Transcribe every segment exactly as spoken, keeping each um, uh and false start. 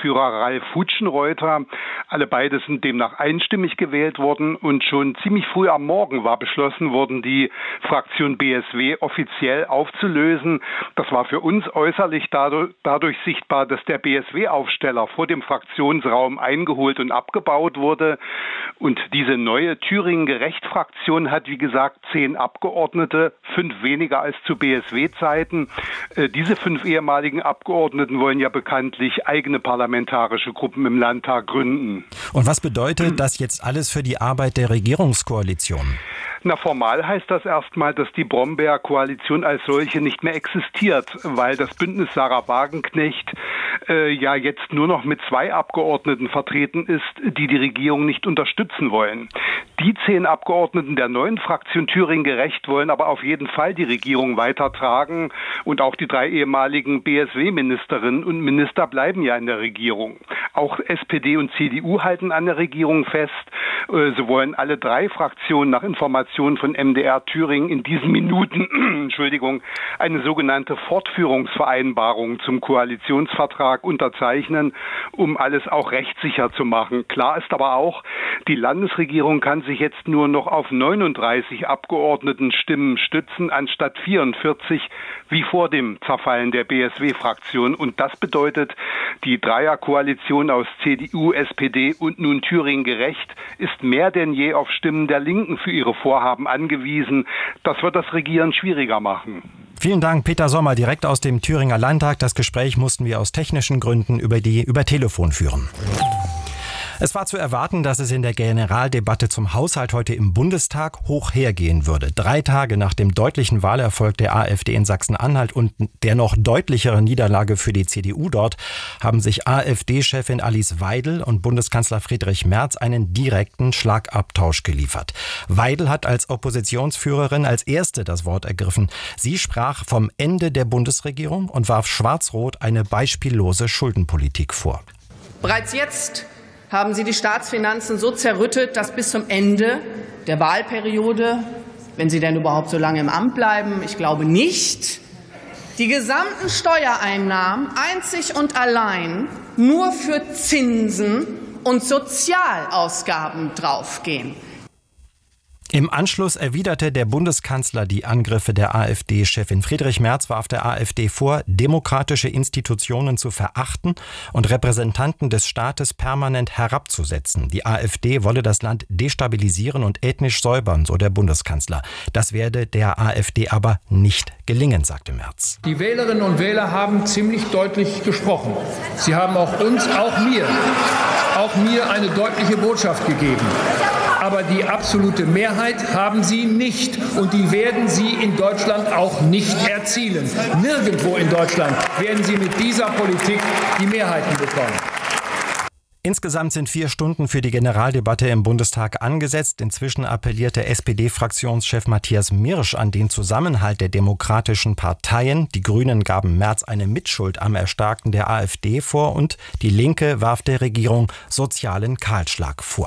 Fraktionsführer Ralf Hutschenreuter. Alle beide sind demnach einstimmig gewählt worden und schon ziemlich früh am Morgen war beschlossen worden, die Fraktion B S W offiziell aufzulösen. Das war für uns äußerlich dadurch, dadurch sichtbar, dass der B S W-Aufsteller vor dem Fraktionsraum eingeholt und abgebaut wurde. Und diese neue Thüringen-Gerecht-Fraktion hat, wie gesagt, zehn Abgeordnete, fünf weniger als zu B S W-Zeiten. Äh, diese fünf ehemaligen Abgeordneten wollen ja bekanntlich eigene parlamentarische Gruppen im Landtag gründen. Und was bedeutet das jetzt alles für die Arbeit der Regierungskoalition? Na, formal heißt das erstmal, dass die Brombeer-Koalition als solche nicht mehr existiert, weil das Bündnis Sarah Wagenknecht äh, ja jetzt nur noch mit zwei Abgeordneten vertreten ist, die die Regierung nicht unterstützen wollen. Die zehn Abgeordneten der neuen Fraktion Thüringen Gerecht wollen aber auf jeden Fall die Regierung weitertragen und auch die drei ehemaligen B S W-Ministerinnen und Minister bleiben ja in der Regierung. Auch S P D und C D U halten an der Regierung fest. Äh, so wollen alle drei Fraktionen nach Informationen von M D R Thüringen in diesen Minuten, Entschuldigung, eine sogenannte Fortführungsvereinbarung zum Koalitionsvertrag unterzeichnen, um alles auch rechtssicher zu machen. Klar ist aber auch, die Landesregierung kann sich jetzt nur noch auf neununddreißig Abgeordnetenstimmen stützen, anstatt vierundvierzig wie vor dem Zerfallen der B S W-Fraktion. Und das bedeutet, die Dreierkoalition aus C D U, S P D und nun Thüringen Gerecht ist mehr denn je auf Stimmen der Linken für ihre Vorhaben angewiesen. Das wird das Regieren schwieriger machen. Vielen Dank, Peter Sommer, direkt aus dem Thüringer Landtag. Das Gespräch mussten wir aus technischen Gründen über die über Telefon führen. Es war zu erwarten, dass es in der Generaldebatte zum Haushalt heute im Bundestag hoch hergehen würde. Drei Tage nach dem deutlichen Wahlerfolg der AfD in Sachsen-Anhalt und der noch deutlicheren Niederlage für die C D U dort, haben sich AfD-Chefin Alice Weidel und Bundeskanzler Friedrich Merz einen direkten Schlagabtausch geliefert. Weidel hat als Oppositionsführerin als erste das Wort ergriffen. Sie sprach vom Ende der Bundesregierung und warf Schwarz-Rot eine beispiellose Schuldenpolitik vor. Bereits jetzt haben Sie die Staatsfinanzen so zerrüttet, dass bis zum Ende der Wahlperiode, wenn Sie denn überhaupt so lange im Amt bleiben, ich glaube nicht, die gesamten Steuereinnahmen einzig und allein nur für Zinsen und Sozialausgaben draufgehen. Im Anschluss erwiderte der Bundeskanzler die Angriffe der AfD-Chefin. Friedrich Merz warf der AfD vor, demokratische Institutionen zu verachten und Repräsentanten des Staates permanent herabzusetzen. Die AfD wolle das Land destabilisieren und ethnisch säubern, so der Bundeskanzler. Das werde der AfD aber nicht gelingen, sagte Merz. Die Wählerinnen und Wähler haben ziemlich deutlich gesprochen. Sie haben auch uns, auch mir, auch mir eine deutliche Botschaft gegeben. Aber die absolute Mehrheit haben sie nicht. Und die werden sie in Deutschland auch nicht erzielen. Nirgendwo in Deutschland werden sie mit dieser Politik die Mehrheiten bekommen. Insgesamt sind vier Stunden für die Generaldebatte im Bundestag angesetzt. Inzwischen appellierte S P D-Fraktionschef Matthias Mirsch an den Zusammenhalt der demokratischen Parteien. Die Grünen gaben Merz eine Mitschuld am Erstarken der AfD vor und die Linke warf der Regierung sozialen Kahlschlag vor.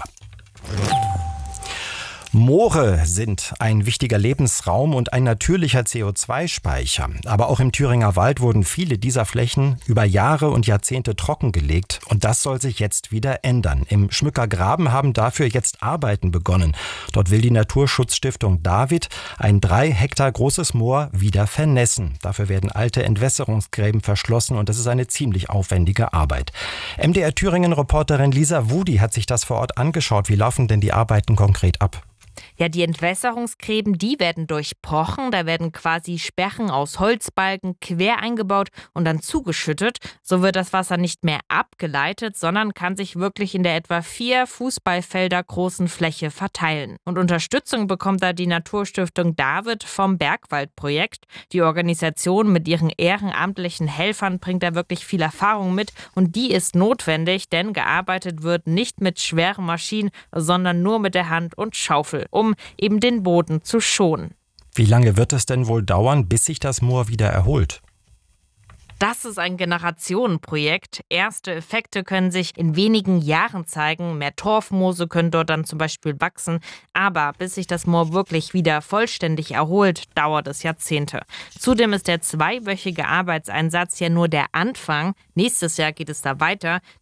Moore sind ein wichtiger Lebensraum und ein natürlicher C O zwei Speicher. Aber auch im Thüringer Wald wurden viele dieser Flächen über Jahre und Jahrzehnte trockengelegt. Und das soll sich jetzt wieder ändern. Im Schmücker Graben haben dafür jetzt Arbeiten begonnen. Dort will die Naturschutzstiftung David ein drei Hektar großes Moor wieder vernässen. Dafür werden alte Entwässerungsgräben verschlossen und das ist eine ziemlich aufwendige Arbeit. M D R Thüringen-Reporterin Lisa Wudi hat sich das vor Ort angeschaut. Wie laufen denn die Arbeiten konkret ab? Ja, die Entwässerungsgräben, die werden durchbrochen. Da werden quasi Sperren aus Holzbalken quer eingebaut und dann zugeschüttet. So wird das Wasser nicht mehr abgeleitet, sondern kann sich wirklich in der etwa vier Fußballfelder großen Fläche verteilen. Und Unterstützung bekommt da die Naturstiftung David vom Bergwaldprojekt. Die Organisation mit ihren ehrenamtlichen Helfern bringt da wirklich viel Erfahrung mit. Und die ist notwendig, denn gearbeitet wird nicht mit schweren Maschinen, sondern nur mit der Hand und Schaufel, um eben den Boden zu schonen. Wie lange wird es denn wohl dauern, bis sich das Moor wieder erholt? Das ist ein Generationenprojekt. Erste Effekte können sich in wenigen Jahren zeigen. Mehr Torfmoose können dort dann zum Beispiel wachsen. Aber bis sich das Moor wirklich wieder vollständig erholt, dauert es Jahrzehnte. Zudem ist der zweiwöchige Arbeitseinsatz ja nur der Anfang. Nächstes Jahr geht es da weiter.